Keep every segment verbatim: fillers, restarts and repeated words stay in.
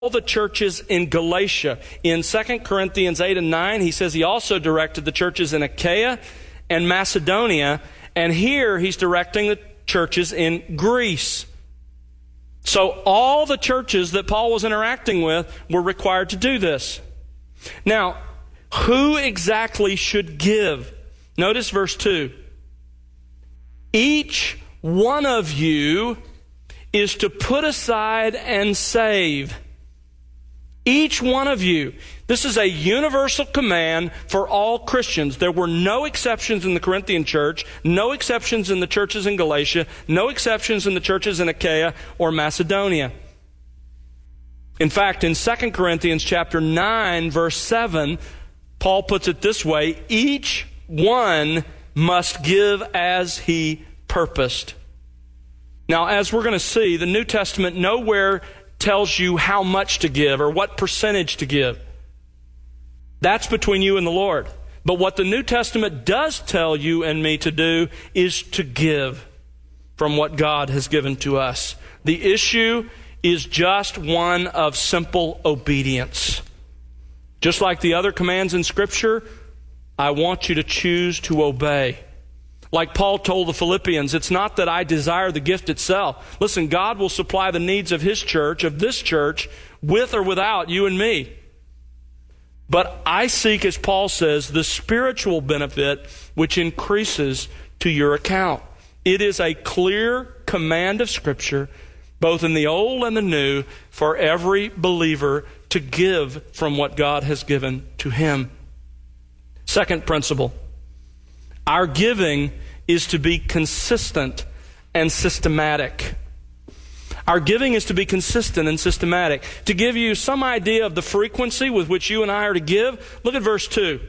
all the churches in Galatia. In Second Corinthians eight and nine, he says he also directed the churches in Achaia and Macedonia. And here he's directing the churches in Greece. So all the churches that Paul was interacting with were required to do this. Now, who exactly should give? Notice verse two. Each one of you is to put aside and save. Each one of you. This is a universal command for all Christians. There were no exceptions in the Corinthian church, no exceptions in the churches in Galatia, no exceptions in the churches in Achaia or Macedonia. In fact, in Second Corinthians chapter nine, verse seven, Paul puts it this way: each one must give as he purposed. Now, as we're going to see, the New Testament nowhere tells you how much to give or what percentage to give. That's between you and the Lord. But what the New Testament does tell you and me to do is to give from what God has given to us. The issue is just one of simple obedience. Just like the other commands in Scripture, I want you to choose to obey. Like Paul told the Philippians, it's not that I desire the gift itself. Listen, God will supply the needs of His church, of this church, with or without you and me. But I seek, as Paul says, the spiritual benefit which increases to your account. It is a clear command of Scripture, both in the Old and the New, for every believer to give from what God has given to him. Second principle. Our giving is to be consistent and systematic. Our giving is to be consistent and systematic. To give you some idea of the frequency with which you and I are to give, look at verse two.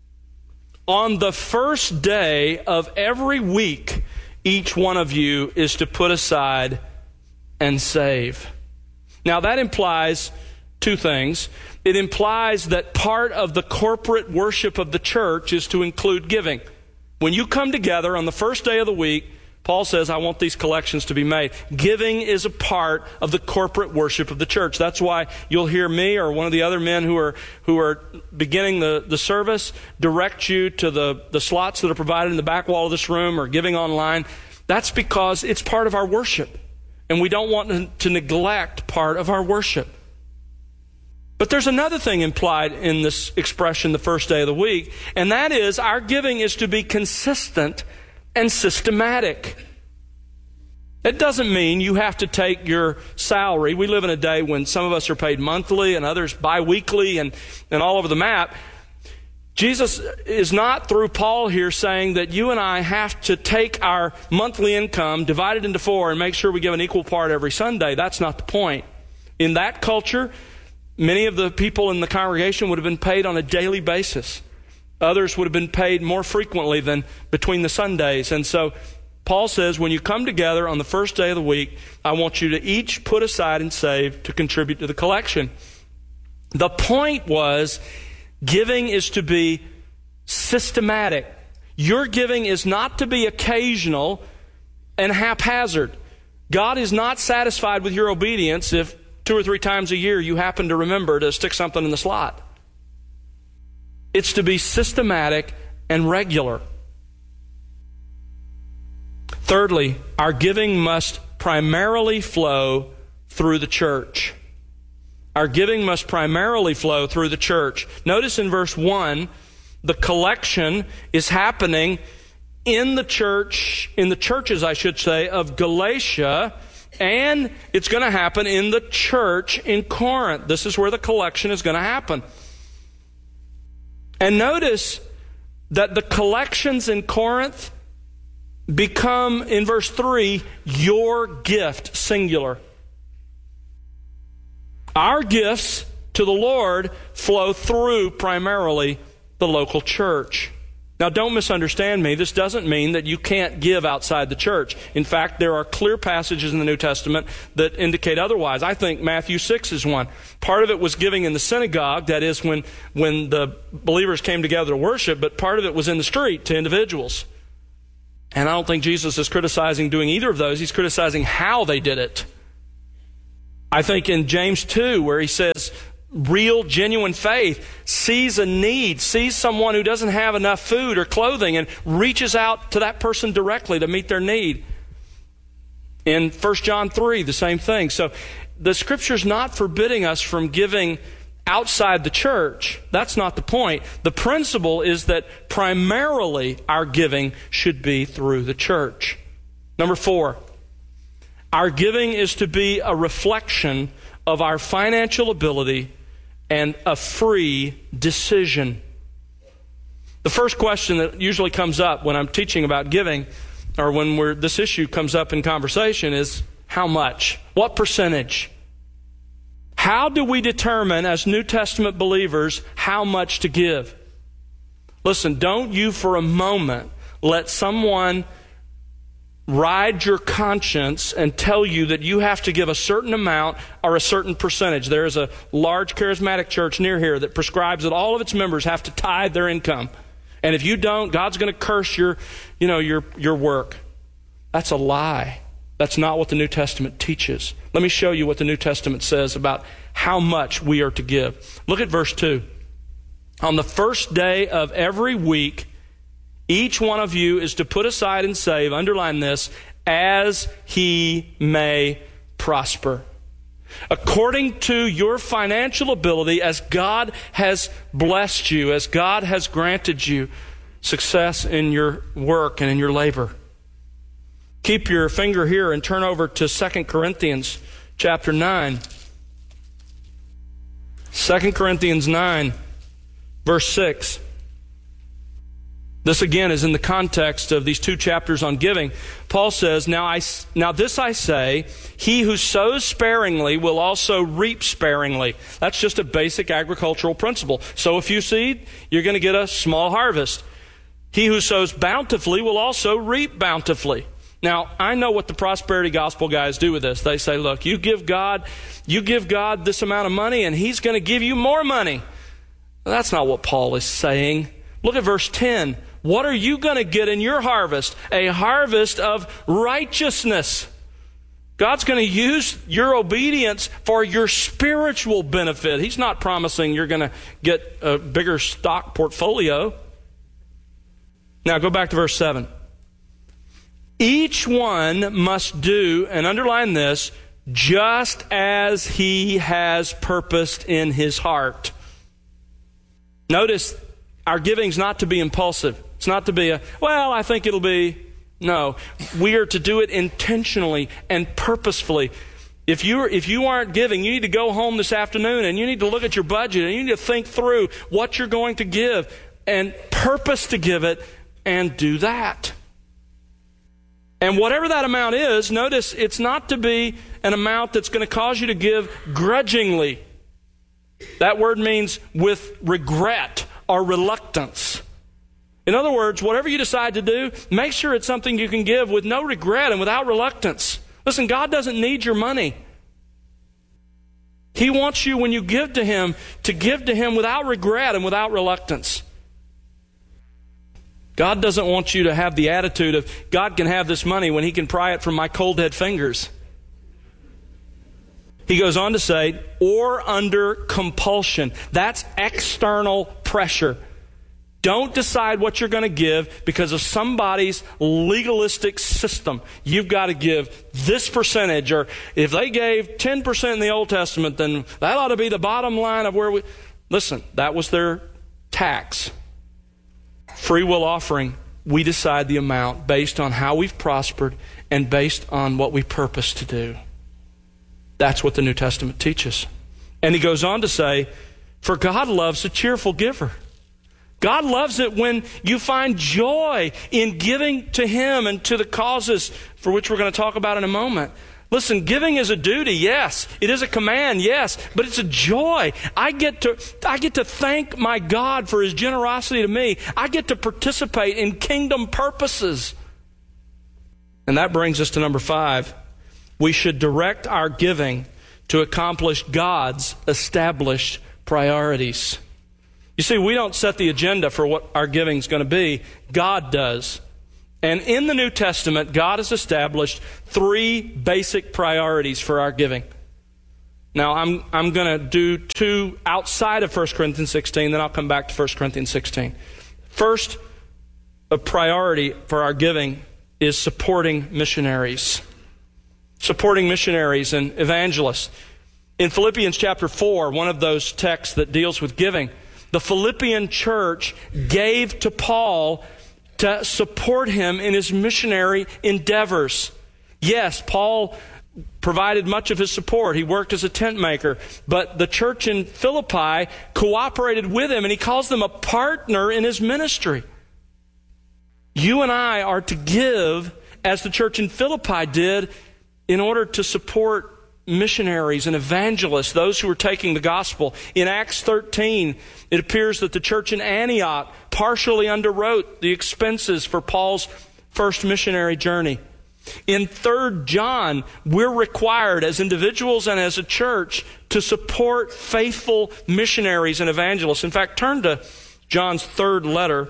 On the first day of every week, each one of you is to put aside and save. Now that implies two things. It implies that part of the corporate worship of the church is to include giving. When you come together on the first day of the week, Paul says, I want these collections to be made. Giving is a part of the corporate worship of the church. That's why you'll hear me or one of the other men who are who are beginning the, the service direct you to the, the slots that are provided in the back wall of this room or giving online. That's because it's part of our worship. And we don't want to, to neglect part of our worship. But there's another thing implied in this expression, the first day of the week, and that is our giving is to be consistent and systematic. It doesn't mean you have to take your salary. We live in a day when some of us are paid monthly and others bi-weekly and, and all over the map. Jesus is not, through Paul here, saying that you and I have to take our monthly income, divide it into four, and make sure we give an equal part every Sunday. That's not the point. In that culture, many of the people in the congregation would have been paid on a daily basis. Others would have been paid more frequently than between the Sundays. And so Paul says, when you come together on the first day of the week, I want you to each put aside and save to contribute to the collection. The point was, giving is to be systematic. Your giving is not to be occasional and haphazard. God is not satisfied with your obedience if two or three times a year you happen to remember to stick something in the slot. It's to be systematic and regular. Thirdly, our giving must primarily flow through the church. Our giving must primarily flow through the church. Notice in verse one, the collection is happening in the church, in the churches, I should say, of Galatia, and it's going to happen in the church in Corinth. This is where the collection is going to happen. And notice that the collections in Corinth become, in verse three, your gift, singular. Our gifts to the Lord flow through primarily the local church. Now, don't misunderstand me. This doesn't mean that you can't give outside the church. In fact, there are clear passages in the New Testament that indicate otherwise. I think Matthew six is one. Part of it was giving in the synagogue, that is when, when the believers came together to worship, but part of it was in the street to individuals. And I don't think Jesus is criticizing doing either of those. He's criticizing how they did it. I think in James two, where he says, real, genuine faith sees a need, sees someone who doesn't have enough food or clothing and reaches out to that person directly to meet their need. In First John three, the same thing. So the Scripture's not forbidding us from giving outside the church. That's not the point. The principle is that primarily our giving should be through the church. Number four, our giving is to be a reflection of our financial ability and a free decision. The first question that usually comes up when I'm teaching about giving, or when we're, this issue comes up in conversation, is how much? What percentage? How do we determine as New Testament believers how much to give? Listen, don't you for a moment let someone ride your conscience and tell you that you have to give a certain amount or a certain percentage. There is a large charismatic church near here that prescribes that all of its members have to tithe their income. And if you don't, God's going to curse your, you know, your, your work. That's a lie. That's not what the New Testament teaches. Let me show you what the New Testament says about how much we are to give. Look at verse two. On the first day of every week, each one of you is to put aside and save, underline this, as he may prosper. According to your financial ability, as God has blessed you, as God has granted you success in your work and in your labor. Keep your finger here and turn over to Second Corinthians chapter nine. Second Corinthians nine, verse six. This again is in the context of these two chapters on giving. Paul says, now, I, now this I say, he who sows sparingly will also reap sparingly. That's just a basic agricultural principle. Sow a few seed, you're going to get a small harvest. He who sows bountifully will also reap bountifully. Now, I know what the prosperity gospel guys do with this. They say, look, you give God, you give God this amount of money and he's going to give you more money. That's not what Paul is saying. Look at verse ten. What are you going to get in your harvest? A harvest of righteousness. God's going to use your obedience for your spiritual benefit. He's not promising you're going to get a bigger stock portfolio. Now go back to verse seven. Each one must do, and underline this, just as he has purposed in his heart. Notice, our giving's not to be impulsive. It's not to be a, well, I think it'll be. No. We are to do it intentionally and purposefully. If you if you aren't giving, you need to go home this afternoon and you need to look at your budget and you need to think through what you're going to give and purpose to give it and do that. And whatever that amount is, notice it's not to be an amount that's going to cause you to give grudgingly. That word means with regret or reluctance. In other words, whatever you decide to do, make sure it's something you can give with no regret and without reluctance. Listen, God doesn't need your money. He wants you, when you give to Him, to give to Him without regret and without reluctance. God doesn't want you to have the attitude of, God can have this money when He can pry it from my cold dead fingers. He goes on to say, or under compulsion. That's external pressure. Don't decide what you're going to give because of somebody's legalistic system. You've got to give this percentage, or if they gave ten percent in the Old Testament, then that ought to be the bottom line of where we... Listen, that was their tax. Free will offering, we decide the amount based on how we've prospered and based on what we purpose to do. That's what the New Testament teaches. And he goes on to say, for God loves a cheerful giver. God loves it when you find joy in giving to Him and to the causes for which we're going to talk about in a moment. Listen, giving is a duty, yes. It is a command, yes. But it's a joy. I get to, I get to thank my God for His generosity to me. I get to participate in kingdom purposes. And that brings us to number five. We should direct our giving to accomplish God's established priorities. You see, we don't set the agenda for what our giving is going to be. God does. And in the New Testament, God has established three basic priorities for our giving. Now, I'm, I'm going to do two outside of First Corinthians sixteen, then I'll come back to First Corinthians sixteen. First, a priority for our giving is supporting missionaries. Supporting missionaries and evangelists. In Philippians chapter four, one of those texts that deals with giving, the Philippian church gave to Paul to support him in his missionary endeavors. Yes, Paul provided much of his support. He worked as a tent maker. But the church in Philippi cooperated with him, and he calls them a partner in his ministry. You and I are to give as the church in Philippi did in order to support missionaries and evangelists, those who are taking the gospel. In Acts thirteen, it appears that the church in Antioch partially underwrote the expenses for Paul's first missionary journey. In Third John, we're required as individuals and as a church to support faithful missionaries and evangelists. In fact, turn to John's third letter,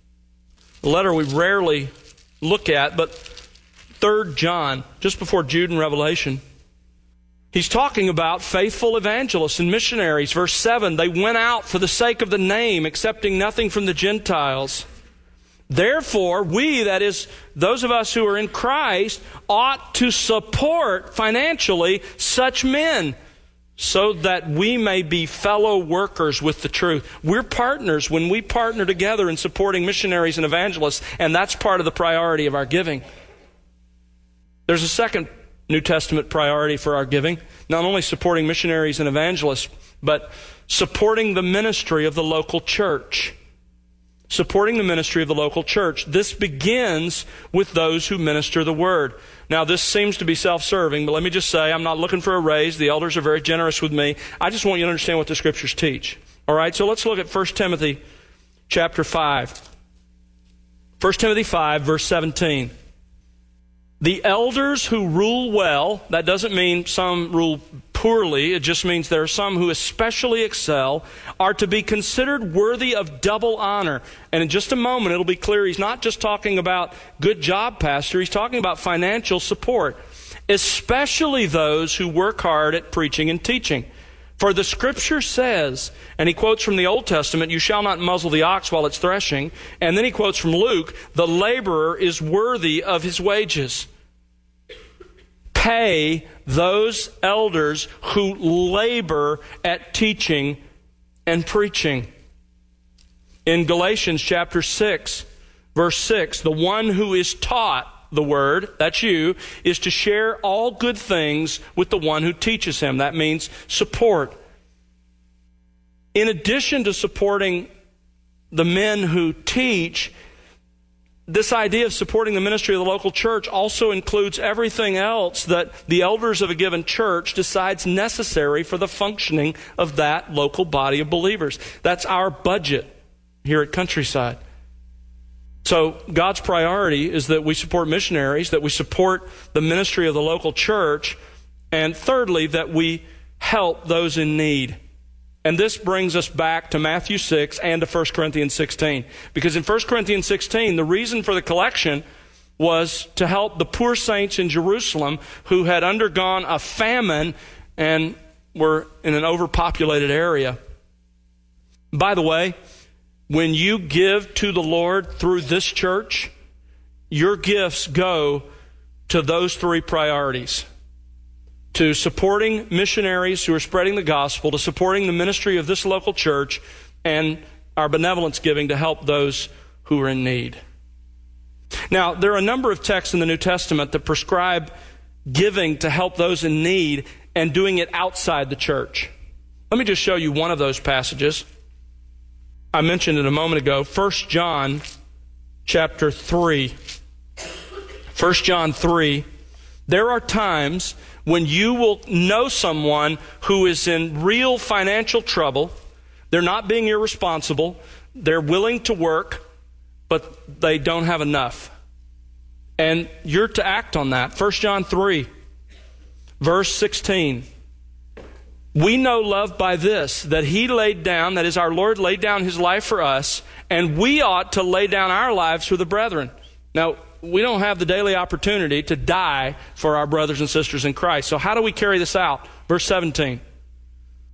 a letter we rarely look at, but Third John, just before Jude and Revelation. He's talking about faithful evangelists and missionaries. Verse seven, they went out for the sake of the name, accepting nothing from the Gentiles. Therefore, we, that is, those of us who are in Christ, ought to support financially such men so that we may be fellow workers with the truth. We're partners when we partner together in supporting missionaries and evangelists, and that's part of the priority of our giving. There's a second New Testament priority for our giving, not only supporting missionaries and evangelists, but supporting the ministry of the local church. Supporting the ministry of the local church. This begins with those who minister the word. Now, this seems to be self-serving, but let me just say, I'm not looking for a raise. The elders are very generous with me. I just want you to understand what the Scriptures teach. All right, so let's look at First Timothy chapter five. First Timothy five, verse seventeen. The elders who rule well, that doesn't mean some rule poorly, it just means there are some who especially excel, are to be considered worthy of double honor. And in just a moment it'll be clear he's not just talking about good job, pastor, he's talking about financial support, especially those who work hard at preaching and teaching. For the Scripture says, and he quotes from the Old Testament, you shall not muzzle the ox while it's threshing. And then he quotes from Luke, the laborer is worthy of his wages. Pay those elders who labor at teaching and preaching. In Galatians chapter six, verse six, the one who is taught the word, that's you, is to share all good things with the one who teaches him. That means support. In addition to supporting the men who teach, this idea of supporting the ministry of the local church also includes everything else that the elders of a given church decides necessary for the functioning of that local body of believers. That's our budget here at Countryside. So God's priority is that we support missionaries, that we support the ministry of the local church, and thirdly, that we help those in need. And this brings us back to Matthew six and to First Corinthians sixteen. Because in First Corinthians sixteen, the reason for the collection was to help the poor saints in Jerusalem who had undergone a famine and were in an overpopulated area. By the way, when you give to the Lord through this church, your gifts go to those three priorities. To supporting missionaries who are spreading the gospel, to supporting the ministry of this local church, and our benevolence giving to help those who are in need. Now, there are a number of texts in the New Testament that prescribe giving to help those in need and doing it outside the church. Let me just show you one of those passages. I mentioned it a moment ago, First John chapter three. First John three. There are times when you will know someone who is in real financial trouble. They're not being irresponsible. They're willing to work, but they don't have enough. And you're to act on that. First John three, verse sixteen. We know love by this, that He laid down, that is, our Lord laid down His life for us, and we ought to lay down our lives for the brethren. Now, we don't have the daily opportunity to die for our brothers and sisters in Christ. So how do we carry this out? Verse seventeen.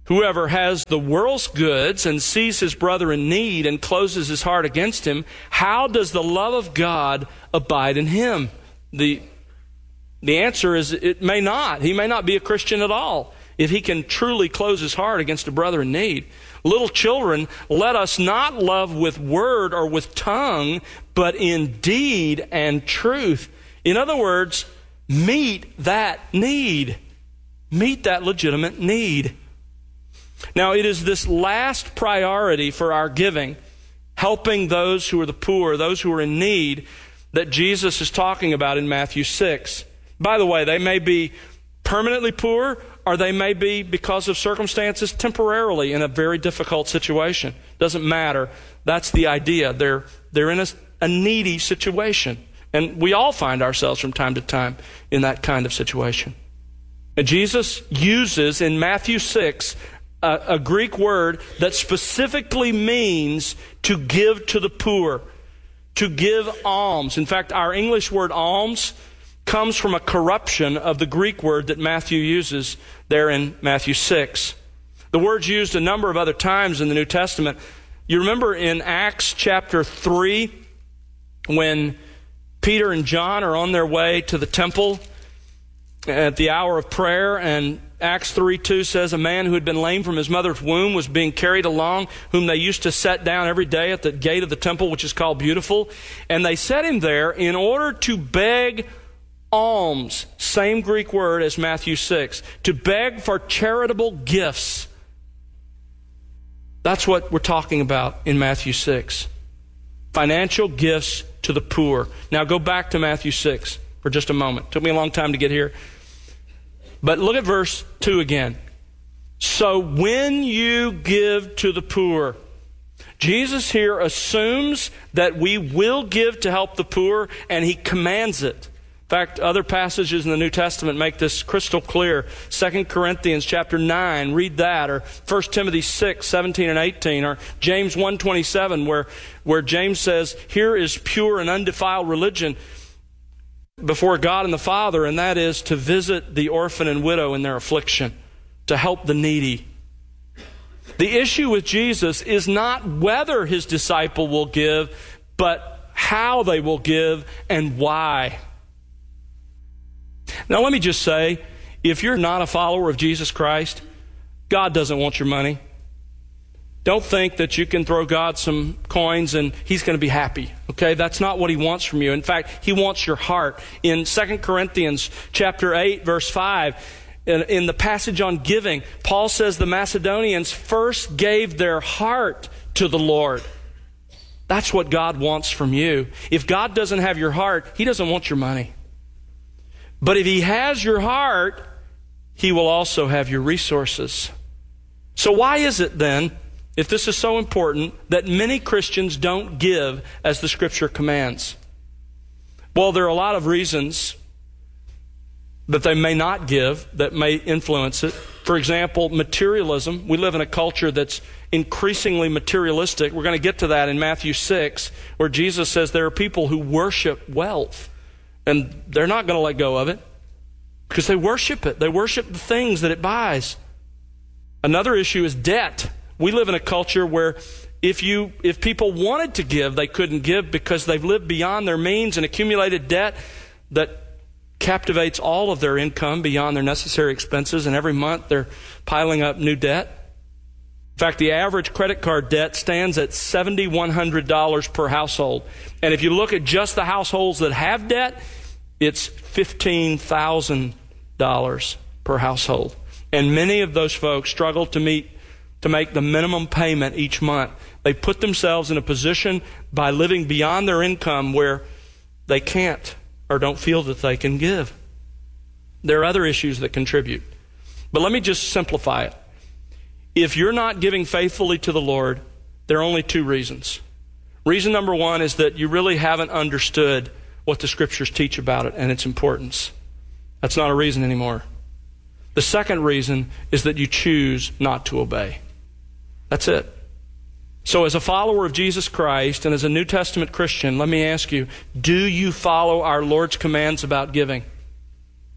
Whoever has the world's goods and sees his brother in need and closes his heart against him, how does the love of God abide in him? The, the answer is it may not. He may not be a Christian at all if he can truly close his heart against a brother in need. Little children, let us not love with word or with tongue, but in deed and truth. In other words, meet that need. Meet that legitimate need. Now, it is this last priority for our giving, helping those who are the poor, those who are in need, that Jesus is talking about in Matthew six. By the way, they may be permanently poor, or they may be, because of circumstances, temporarily in a very difficult situation. Doesn't matter. That's the idea. They're, they're in a, a needy situation. And we all find ourselves from time to time in that kind of situation. And Jesus uses in Matthew six a, a Greek word that specifically means to give to the poor, to give alms. In fact, our English word alms comes from a corruption of the Greek word that Matthew uses there in Matthew six. The word's used a number of other times in the New Testament. You remember in Acts chapter three, when Peter and John are on their way to the temple at the hour of prayer, and Acts three two says, a man who had been lame from his mother's womb was being carried along, whom they used to set down every day at the gate of the temple, which is called Beautiful. And they set him there in order to beg alms, same Greek word as Matthew six, to beg for charitable gifts. That's what we're talking about in Matthew six. Financial gifts to the poor. Now go back to Matthew six for just a moment. It took me a long time to get here. But look at verse two again. So when you give to the poor, Jesus here assumes that we will give to help the poor, and he commands it. In fact, other passages in the New Testament make this crystal clear. Second Corinthians chapter nine, read that, or First Timothy six, seventeen and eighteen, or James one twenty-seven, where, where James says, here is pure and undefiled religion before God and the Father, and that is to visit the orphan and widow in their affliction, to help the needy. The issue with Jesus is not whether his disciple will give, but how they will give and why. Now let me just say, if you're not a follower of Jesus Christ, God doesn't want your money. Don't think that you can throw God some coins and he's going to be happy. Okay, that's not what he wants from you. In fact, he wants your heart. In Second Corinthians chapter eight, verse five, in, in the passage on giving, Paul says the Macedonians first gave their heart to the Lord. That's what God wants from you. If God doesn't have your heart, he doesn't want your money. But if he has your heart, he will also have your resources. So why is it then, if this is so important, that many Christians don't give as the Scripture commands? Well, there are a lot of reasons that they may not give that may influence it. For example, materialism. We live in a culture that's increasingly materialistic. We're going to get to that in Matthew six, where Jesus says there are people who worship wealth, and they're not going to let go of it because they worship it. They worship the things that it buys. Another issue is debt. We live in a culture where if you if people wanted to give, they couldn't give because they've lived beyond their means and accumulated debt that captivates all of their income beyond their necessary expenses, and every month they're piling up new debt. In fact, the average credit card debt stands at seven thousand one hundred dollars per household. And if you look at just the households that have debt, it's fifteen thousand dollars per household. And many of those folks struggle to meet to make the minimum payment each month. They put themselves in a position by living beyond their income where they can't or don't feel that they can give. There are other issues that contribute. But let me just simplify it. If you're not giving faithfully to the Lord, there are only two reasons. Reason number one is that you really haven't understood what the Scriptures teach about it and its importance. That's not a reason anymore. The second reason is that you choose not to obey. That's it. So as a follower of Jesus Christ and as a New Testament Christian, let me ask you, do you follow our Lord's commands about giving?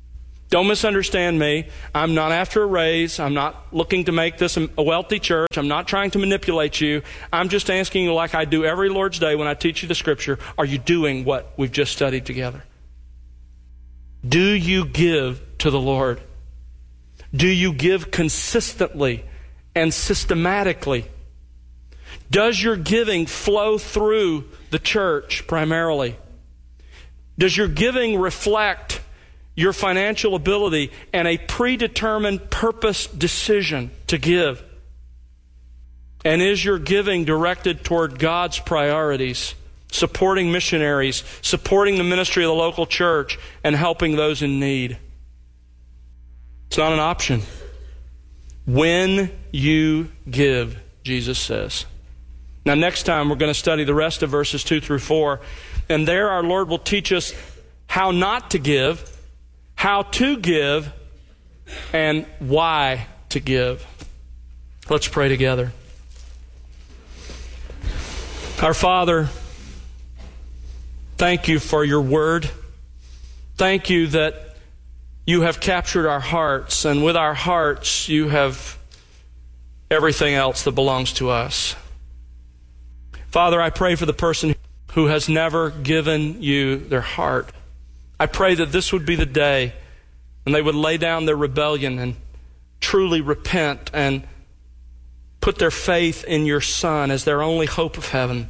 Don't misunderstand me. I'm not after a raise. I'm not looking to make this a wealthy church. I'm not trying to manipulate you. I'm just asking you, like I do every Lord's Day when I teach you the Scripture, are you doing what we've just studied together? Do you give to the Lord? Do you give consistently and systematically? Does your giving flow through the church primarily? Does your giving reflect your financial ability and a predetermined purpose decision to give? And is your giving directed toward God's priorities, supporting missionaries, supporting the ministry of the local church, and helping those in need? It's not an option. When you give, Jesus says. Now, next time we're going to study the rest of verses two through four, and there our Lord will teach us how not to give, how to give, and why to give. Let's pray together. Our Father, thank you for your word. Thank you that you have captured our hearts, and with our hearts you have everything else that belongs to us. Father, I pray for the person who has never given you their heart. I pray that this would be the day when they would lay down their rebellion and truly repent and put their faith in your Son as their only hope of heaven.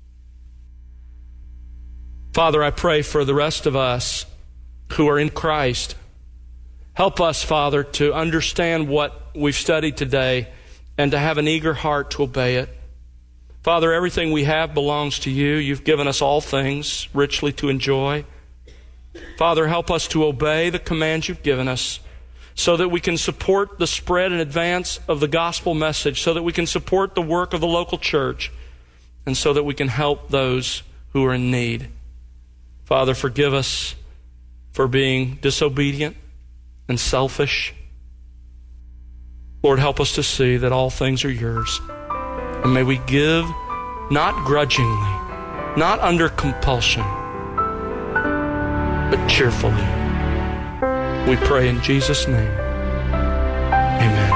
Father, I pray for the rest of us who are in Christ. Help us, Father, to understand what we've studied today and to have an eager heart to obey it. Father, everything we have belongs to you. You've given us all things richly to enjoy. Father, help us to obey the commands you've given us so that we can support the spread and advance of the gospel message, so that we can support the work of the local church, and so that we can help those who are in need. Father, forgive us for being disobedient and selfish. Lord, help us to see that all things are yours. And may we give not grudgingly, not under compulsion, but cheerfully. We pray in Jesus' name. Amen.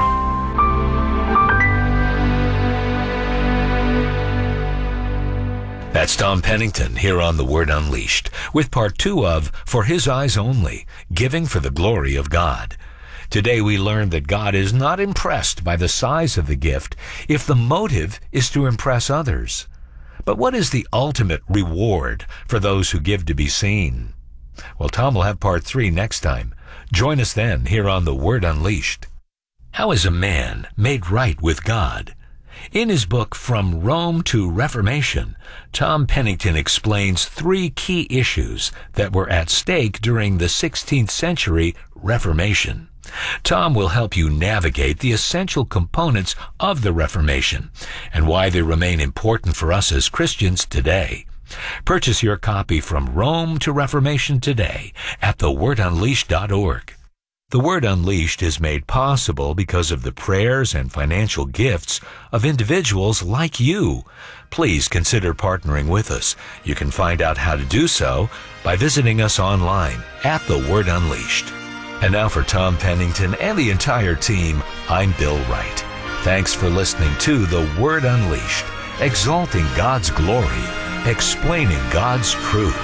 That's Tom Pennington here on The Word Unleashed with part two of For His Eyes Only, Giving for the Glory of God. Today we learned that God is not impressed by the size of the gift if the motive is to impress others. But what is the ultimate reward for those who give to be seen? Well, Tom will have part three next time. Join us then here on The Word Unleashed. How is a man made right with God? In his book, From Rome to Reformation, Tom Pennington explains three key issues that were at stake during the sixteenth century Reformation. Tom will help you navigate the essential components of the Reformation and why they remain important for us as Christians today. Purchase your copy From Rome to Reformation today at the word unleashed dot org. The Word Unleashed is made possible because of the prayers and financial gifts of individuals like you. Please consider partnering with us. You can find out how to do so by visiting us online at The Word Unleashed. And now for Tom Pennington and the entire team, I'm Bill Wright. Thanks for listening to The Word Unleashed, exalting God's glory, explaining God's truth.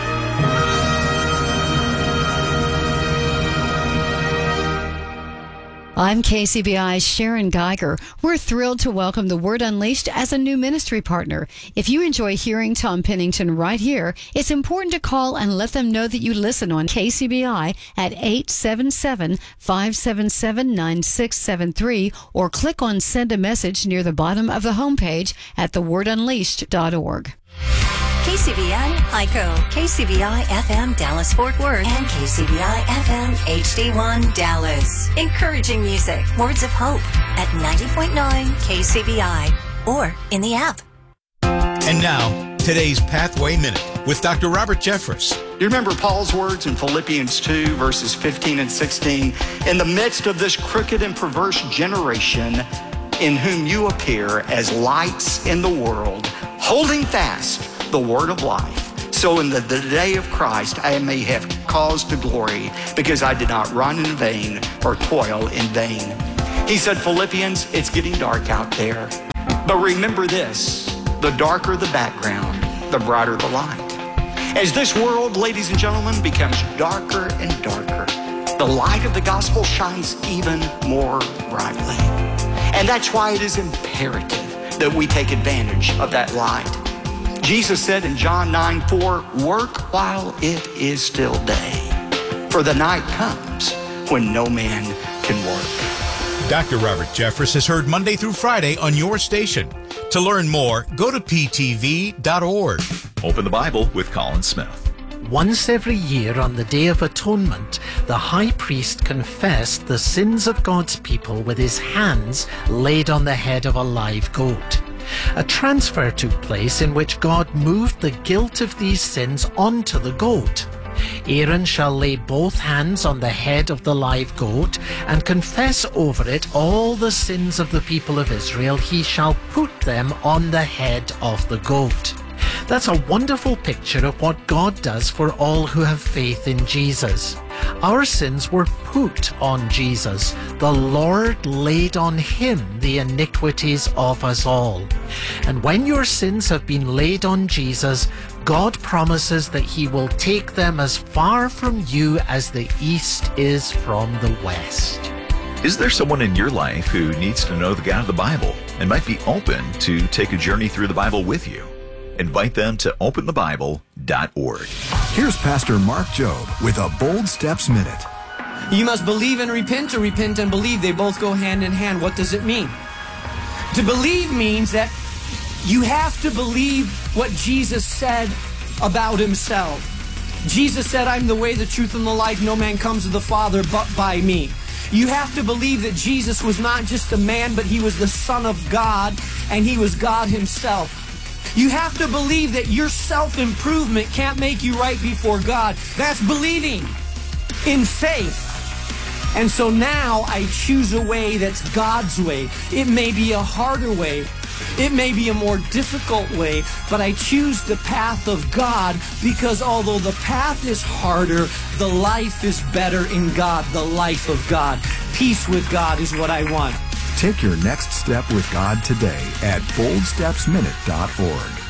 I'm K C B I's Sharon Geiger. We're thrilled to welcome The Word Unleashed as a new ministry partner. If you enjoy hearing Tom Pennington right here, it's important to call and let them know that you listen on K C B I at eight seven seven, five seven seven, nine six seven three or click on Send a Message near the bottom of the homepage at the word unleashed dot org. K C B N, I C O, K C B I F M Dallas Fort Worth, and K C B I F M H D one Dallas. Encouraging music, words of hope at ninety point nine K C B I or in the app. And now, today's Pathway Minute with Doctor Robert Jeffress. You remember Paul's words in Philippians two, verses fifteen and sixteen? In the midst of this crooked and perverse generation, in whom you appear as lights in the world, holding fast the word of life, so in the, the day of Christ I may have cause to glory, because I did not run in vain or toil in vain. He said, Philippians, it's getting dark out there. But remember this, the darker the background, the brighter the light. As this world, ladies and gentlemen, becomes darker and darker, the light of the gospel shines even more brightly. And that's why it is imperative that we take advantage of that light. Jesus said in John nine four, work while it is still day, for the night comes when no man can work. Doctor Robert Jeffress is heard Monday through Friday on your station. To learn more, go to p t v dot org. Open the Bible with Colin Smith. Once every year on the Day of Atonement, the high priest confessed the sins of God's people with his hands laid on the head of a live goat. A transfer took place in which God moved the guilt of these sins onto the goat. Aaron shall lay both hands on the head of the live goat and confess over it all the sins of the people of Israel. He shall put them on the head of the goat. That's a wonderful picture of what God does for all who have faith in Jesus. Our sins were put on Jesus. The Lord laid on him the iniquities of us all. And when your sins have been laid on Jesus, God promises that he will take them as far from you as the east is from the west. Is there someone in your life who needs to know the God of the Bible and might be open to take a journey through the Bible with you? Invite them to open the bible dot org. Here's Pastor Mark Jobe with a Bold Steps Minute. You must believe and repent, or repent and believe. They both go hand in hand. What does it mean? To believe means that you have to believe what Jesus said about himself. Jesus said, I'm the way, the truth, and the life. No man comes to the Father but by me. You have to believe that Jesus was not just a man, but he was the Son of God, and he was God himself. You have to believe that your self-improvement can't make you right before God. That's believing in faith. And so now I choose a way that's God's way. It may be a harder way. It may be a more difficult way, but I choose the path of God, because although the path is harder, the life is better in God, the life of God. Peace with God is what I want. Take your next step with God today at bold steps minute dot org.